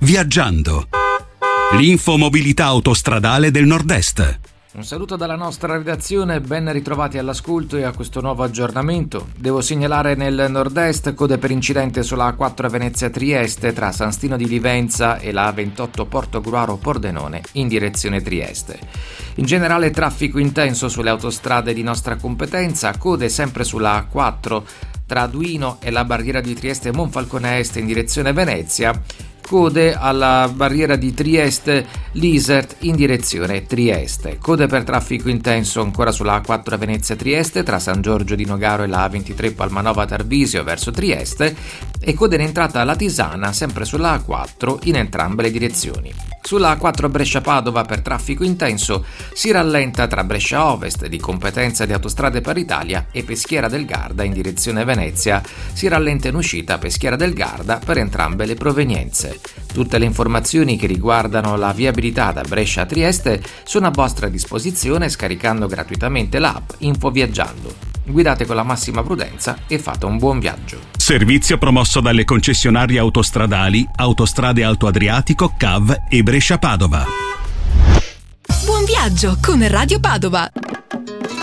Viaggiando. L'infomobilità autostradale del Nord-Est. Un saluto dalla nostra redazione, ben ritrovati all'ascolto e a questo nuovo aggiornamento. Devo segnalare nel nord-est code per incidente sulla A4 Venezia-Trieste tra San Stino di Livenza e la A28 Portogruaro-Pordenone in direzione Trieste. In generale traffico intenso sulle autostrade di nostra competenza, code sempre sulla A4 tra Duino e la barriera di Trieste Monfalcone Est in direzione Venezia, code alla barriera di Trieste Lisert in direzione Trieste. Code per traffico intenso ancora sulla A4 Venezia Trieste tra San Giorgio di Nogaro e la A23 Palmanova Tarvisio verso Trieste e code in entrata alla Tisana sempre sulla A4 in entrambe le direzioni. Sulla A4 Brescia Padova per traffico intenso si rallenta tra Brescia Ovest di competenza di Autostrade per l'Italia e Peschiera del Garda in direzione Venezia. Si rallenta in uscita Peschiera del Garda per entrambe le provenienze. Tutte le informazioni che riguardano la viabilità da Brescia a Trieste sono a vostra disposizione scaricando gratuitamente l'app Info Viaggiando. Guidate con la massima prudenza e fate un buon viaggio. Servizio promosso dalle concessionarie autostradali Autostrade Alto Adriatico, CAV e Brescia Padova. Buon viaggio con Radio Padova.